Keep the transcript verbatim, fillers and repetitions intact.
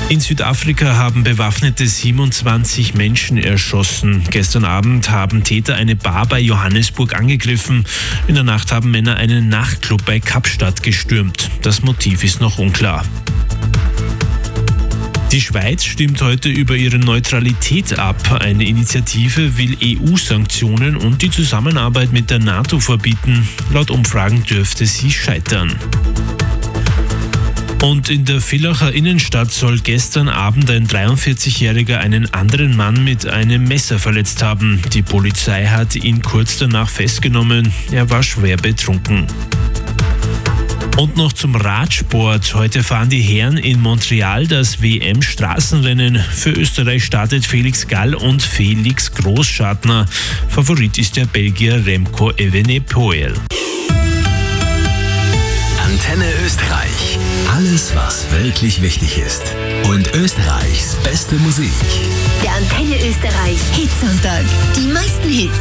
In Südafrika haben Bewaffnete siebenundzwanzig Menschen erschossen. Gestern Abend haben Täter eine Bar bei Johannesburg angegriffen. In der Nacht haben Männer einen Nachtclub bei Kapstadt gestürmt. Das Motiv ist noch unklar. Die Schweiz stimmt heute über ihre Neutralität ab. Eine Initiative will E U-Sanktionen und die Zusammenarbeit mit der NATO verbieten. Laut Umfragen dürfte sie scheitern. Und in der Villacher Innenstadt soll gestern Abend ein dreiundvierzigjähriger einen anderen Mann mit einem Messer verletzt haben. Die Polizei hat ihn kurz danach festgenommen. Er war schwer betrunken. Und noch zum Radsport. Heute fahren die Herren in Montreal das W M-Straßenrennen. Für Österreich startet Felix Gall und Felix Großschartner. Favorit ist der Belgier Remco Evenepoel. Antenne Österreich. Alles, was wirklich wichtig ist. Und Österreichs beste Musik. Der Antenne Österreich Hitsonntag. Die meisten Hits.